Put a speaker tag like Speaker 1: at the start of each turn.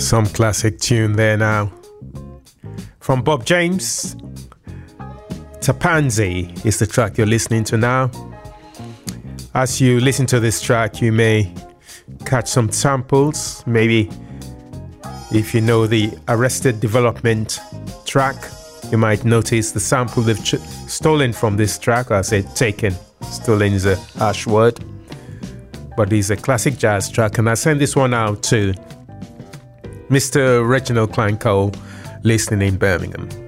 Speaker 1: Some classic tune there now. From Bob James, Tapanzi is the track you're listening to now. As you listen to this track, you may catch some samples. Maybe if you know the Arrested Development track, you might notice the sample they've stolen from this track. I said taken. Stolen is a harsh word. But it's a classic jazz track. And I send this one out to Mr. Reginald Klein Cole, listening in Birmingham.